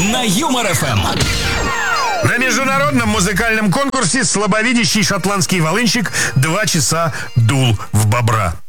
на Юмор ФМ. На международном музыкальном конкурсе слабовидящий шотландский волынщик 2 часа дул в бобра.